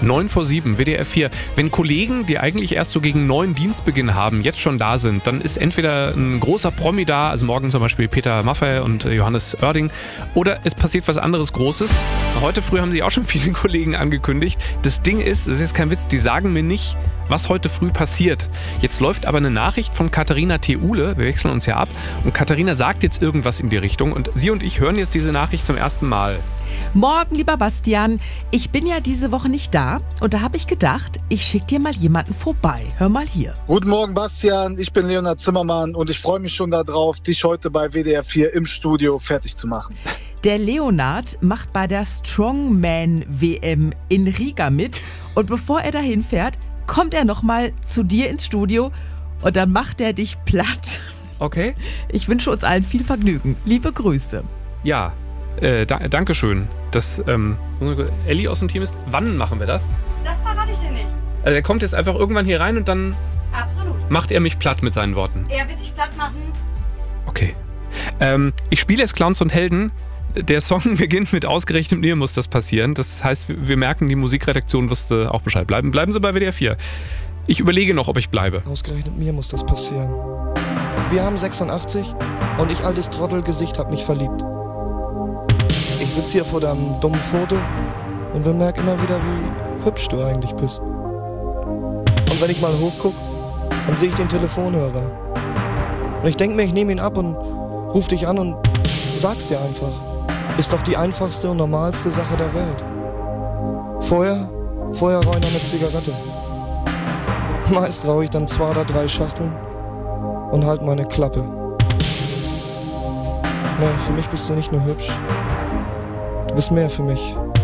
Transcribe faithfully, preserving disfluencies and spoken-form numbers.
neun vor sieben, W D R vier. Wenn Kollegen, die eigentlich erst so gegen neun Dienstbeginn haben, jetzt schon da sind, dann ist entweder ein großer Promi da, also morgen zum Beispiel Peter Maffay und Johannes Oerding, oder es passiert was anderes Großes. Heute früh haben sich auch schon viele Kollegen angekündigt. Das Ding ist, das ist jetzt kein Witz, die sagen mir nicht, was heute früh passiert. Jetzt läuft aber eine Nachricht von Katharina Theule, wir wechseln uns ja ab, und Katharina sagt jetzt irgendwas in die Richtung und sie und ich hören jetzt diese Nachricht zum ersten Mal. Morgen, lieber Bastian. Ich bin ja diese Woche nicht da und da habe ich gedacht, ich schicke dir mal jemanden vorbei. Hör mal hier. Guten Morgen, Bastian. Ich bin Leonhard Zimmermann und ich freue mich schon darauf, dich heute bei W D R vier im Studio fertig zu machen. Der Leonhard macht bei der Strongman-W M in Riga mit und bevor er dahin fährt, kommt er nochmal zu dir ins Studio und dann macht er dich platt. Okay. Ich wünsche uns allen viel Vergnügen. Liebe Grüße. Ja, äh, da, danke schön. Dass ähm, Elli aus dem Team ist. Wann machen wir das? Das verrate ich dir nicht. Also er kommt jetzt einfach irgendwann hier rein und dann Absolut. macht er mich platt mit seinen Worten. Er wird dich platt machen. Okay. Ähm, ich spiele jetzt Clowns und Helden. Der Song beginnt mit ausgerechnet mir muss das passieren. Das heißt, wir merken, die Musikredaktion wusste auch Bescheid. Bleiben, bleiben Sie bei W D R vier. Ich überlege noch, ob ich bleibe. Ausgerechnet mir muss das passieren. Wir haben sechsundachtzig und ich, altes Trottelgesicht, hab mich verliebt. Ich sitz hier vor deinem dummen Foto und bemerk immer wieder, wie hübsch du eigentlich bist. Und wenn ich mal hochguck, dann sehe ich den Telefonhörer. Und ich denk mir, ich nehme ihn ab und ruf dich an und sag's dir einfach. Ist doch die einfachste und normalste Sache der Welt. Vorher, vorher rauche ich noch eine Zigarette. Meist rauche ich dann zwei oder drei Schachteln und halt meine Klappe. Nee, für mich bist du nicht nur hübsch. Du bist mehr für mich.